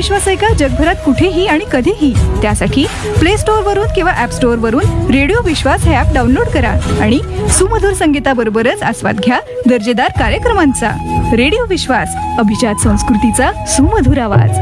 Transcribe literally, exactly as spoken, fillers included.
विश्वास आहे का जगभरात कुठेही आणि कधीही? त्यासाठी प्ले स्टोअर वरून किंवा ऍप स्टोअर वरून रेडिओ विश्वास हे ऍप डाउनलोड करा आणि सुमधुर संगीताबरोबरच आस्वाद घ्या दर्जेदार कार्यक्रमांचा. रेडिओ विश्वास, अभिजात संस्कृतीचा सुमधुर आवाज.